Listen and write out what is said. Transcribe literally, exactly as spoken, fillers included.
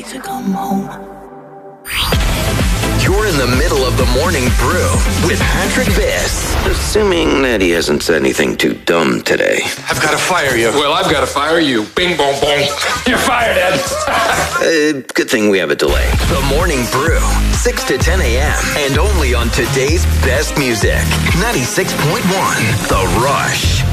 to come home. You're in the middle of the morning brew with Patrick Viss. Assuming that he hasn't said anything too dumb today. I've got to fire you. Well, I've got to fire you. Bing, bong, bong. You're fired, Ed. uh, good thing we have a delay. The Morning Brew, six to ten a.m. And only on today's best music. ninety-six point one, The Rush.